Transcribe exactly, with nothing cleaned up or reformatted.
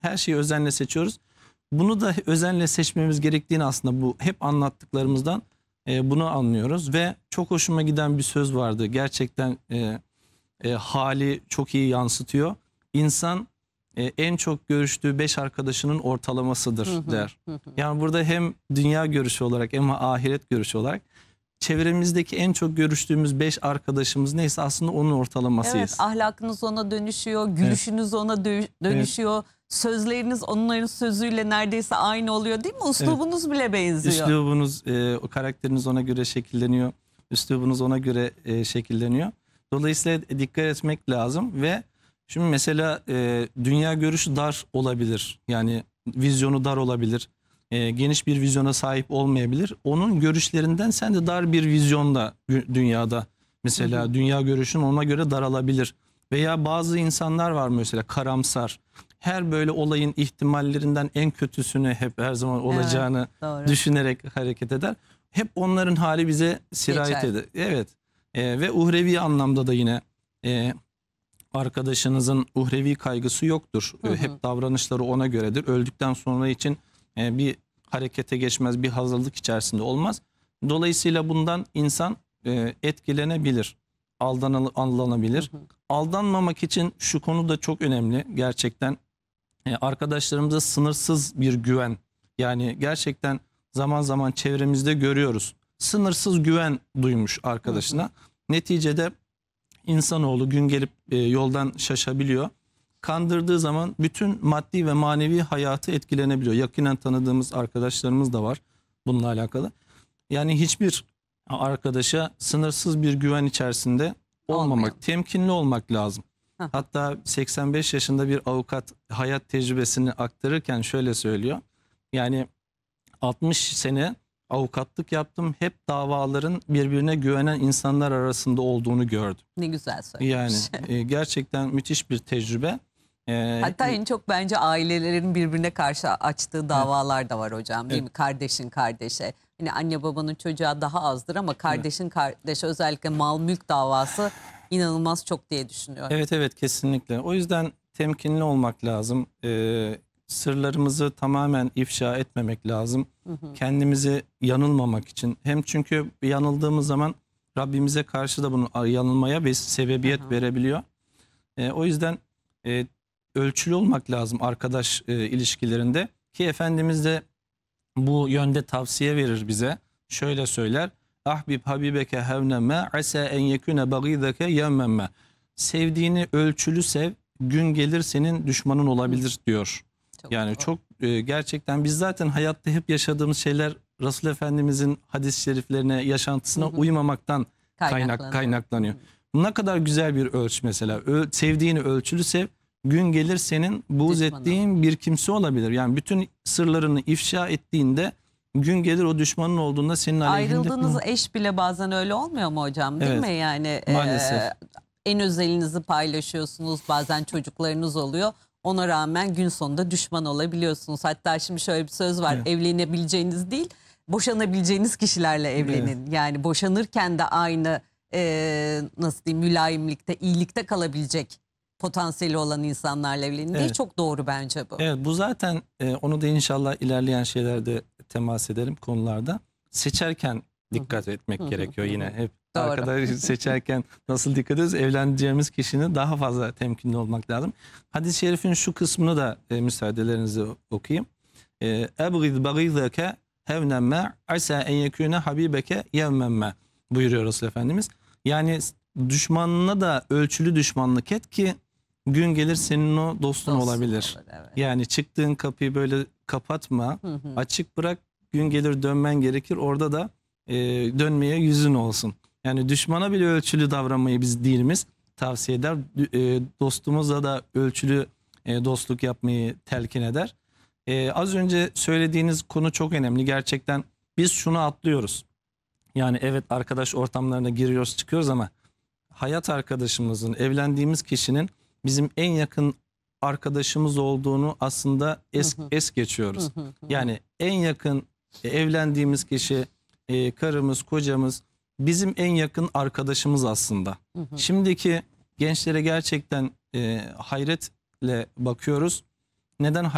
Her şeyi özenle seçiyoruz. Bunu da özenle seçmemiz gerektiğini aslında bu hep anlattıklarımızdan e, bunu anlıyoruz. Ve çok hoşuma giden bir söz vardı. Gerçekten e, e, hali çok iyi yansıtıyor. İnsan e, en çok görüştüğü beş arkadaşının ortalamasıdır Hı hı, der. hı hı. Yani burada hem dünya görüşü olarak hem ahiret görüşü olarak çevremizdeki en çok görüştüğümüz beş arkadaşımız neyse aslında onun ortalamasıyız. Evet, ahlakınız ona dönüşüyor, gülüşünüz ona dö- dönüşüyor. Sözleriniz onların sözüyle neredeyse aynı oluyor değil mi? Üslubunuz bile benziyor. Üslubunuz, e, o karakteriniz ona göre şekilleniyor. Üslubunuz ona göre e, şekilleniyor. Dolayısıyla dikkat etmek lazım ve şimdi mesela e, dünya görüşü dar olabilir. Yani vizyonu dar olabilir. E, geniş bir vizyona sahip olmayabilir. Onun görüşlerinden sen de dar bir vizyonda dü- dünyada mesela Hı hı. dünya görüşün ona göre daralabilir. Veya bazı insanlar var mesela karamsar. Her böyle olayın ihtimallerinden en kötüsünü hep her zaman olacağını doğru. düşünerek hareket eder. Hep onların hali bize sirayet Geçer. eder. Evet. E, ve uhrevi anlamda da yine e, arkadaşınızın uhrevi kaygısı yoktur. Hı hı. Hep davranışları ona göredir. Öldükten sonra için e, bir harekete geçmez, bir hazırlık içerisinde olmaz. Dolayısıyla bundan insan e, etkilenebilir, aldanıl- aldanabilir. Hı hı. Aldanmamak için şu konu da çok önemli gerçekten. E, arkadaşlarımıza sınırsız bir güven. Yani gerçekten zaman zaman çevremizde görüyoruz. Sınırsız güven duymuş arkadaşına. Hı hı. Neticede insanoğlu gün gelip e, yoldan şaşabiliyor. Kandırdığı zaman bütün maddi ve manevi hayatı etkilenebiliyor. Yakinen tanıdığımız arkadaşlarımız da var bununla alakalı. Yani hiçbir arkadaşa sınırsız bir güven içerisinde olmamak, Olmayalım. temkinli olmak lazım. Hı hı. Hatta seksen beş yaşında bir avukat hayat tecrübesini aktarırken şöyle söylüyor. Yani altmış sene avukatlık yaptım. Hep davaların birbirine güvenen insanlar arasında olduğunu gördüm. Ne güzel söylemiş. Yani e, gerçekten müthiş bir tecrübe. E, Hatta e, en çok bence ailelerin birbirine karşı açtığı davalar da var hocam, değil Evet. mi? Kardeşin kardeşe. Hani anne babanın çocuğa daha azdır ama kardeşin kardeşe, özellikle mal mülk davası inanılmaz çok diye düşünüyorum. Evet evet kesinlikle. O yüzden temkinli olmak lazım. E, sırlarımızı tamamen ifşa etmemek lazım. Hı hı. Kendimizi yanılmamak için. Hem çünkü yanıldığımız zaman Rabbimize karşı da bunu yanılmaya bir sebebiyet Hı hı. verebiliyor. E, o yüzden e, ölçülü olmak lazım arkadaş e, ilişkilerinde. Ki Efendimiz de bu yönde tavsiye verir bize. Şöyle söyler. Ahbib habibeke hevnemme asa en yekune bagideke yevmemme. Sevdiğini ölçülü sev, gün gelir senin düşmanın olabilir diyor. Çok Yani doğru. çok e, gerçekten biz zaten hayatta hep yaşadığımız şeyler Resul Efendimizin hadis-i şeriflerine, yaşantısına Hı hı. uymamaktan kaynak Kaynaklanıyor. kaynaklanıyor. Hı hı. Ne kadar güzel bir ölç mesela. Ö- sevdiğini ölçülü sev, gün gelir senin buğz Düşmanı. ettiğin bir kimse olabilir. Yani bütün sırlarını ifşa ettiğinde gün gelir o düşmanın olduğunda senin aleyhinde. Ayrıldığınız eş bile bazen öyle olmuyor mu hocam, değil Evet, mi? Yani maalesef. e, en özelinizi paylaşıyorsunuz, bazen çocuklarınız oluyor. Ona rağmen gün sonunda düşman olabiliyorsunuz. Hatta şimdi şöyle bir söz var, Evet. evlenebileceğiniz değil, boşanabileceğiniz kişilerle evlenin. Yani boşanırken de aynı e, nasıl diyeyim, mülayimlikte, iyilikte kalabilecek potansiyeli olan insanlarla evlenin diye. Evet. Çok doğru bence bu. Evet, bu zaten e, onu da inşallah ilerleyen şeylerde temas ederim konularda. Seçerken dikkat etmek Hı hı, gerekiyor hı yine. hı. Hep Doğru. arkadaş seçerken nasıl dikkat ediyoruz? Evleneceğimiz kişinin daha fazla temkinli olmak lazım. Hadis-i şerifin şu kısmını da e, müsaadelerinizi okuyayım. Ebgid bagideke hevnemme asa en yekune habibeke yevmemme buyuruyor Resul Efendimiz. Yani düşmanına da ölçülü düşmanlık et ki gün gelir senin o dostun, Dostun olabilir. olur, evet. Yani çıktığın kapıyı böyle kapatma, Hı hı. açık bırak, gün gelir dönmen gerekir. Orada da e, dönmeye yüzün olsun. Yani düşmana bile ölçülü davranmayı biz dinimiz tavsiye eder. E, dostumuzla da ölçülü e, dostluk yapmayı telkin eder. E, az önce söylediğiniz konu çok önemli. Gerçekten biz şunu atlıyoruz. Yani evet arkadaş ortamlarına giriyoruz çıkıyoruz ama hayat arkadaşımızın, evlendiğimiz kişinin bizim en yakın arkadaşımız olduğunu aslında es, Hı hı. es geçiyoruz. Hı hı, hı. Yani en yakın e, evlendiğimiz kişi, e, karımız, kocamız bizim en yakın arkadaşımız aslında. Hı hı. Şimdiki gençlere gerçekten e, hayretle bakıyoruz. Neden